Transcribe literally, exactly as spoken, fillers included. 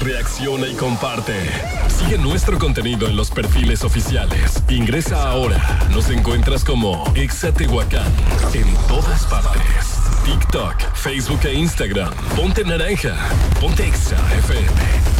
reacciona y comparte. Sigue nuestro contenido en los perfiles oficiales. Ingresa ahora. Nos encuentras como Exa Tehuacán en todas partes. TikTok, Facebook e Instagram. Ponte naranja. Ponte Exa F M.